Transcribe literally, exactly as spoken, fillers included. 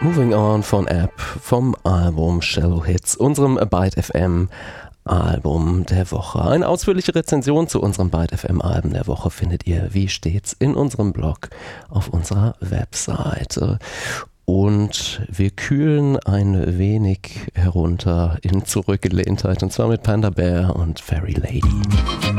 Moving On von App vom Album Shallow Hits, unserem Byte F M Album der Woche. Eine ausführliche Rezension zu unserem Byte F M Alben der Woche findet ihr wie stets in unserem Blog auf unserer Webseite. Und wir kühlen ein wenig herunter in Zurückgelehntheit, und zwar mit Panda Bear und Fairy Lady.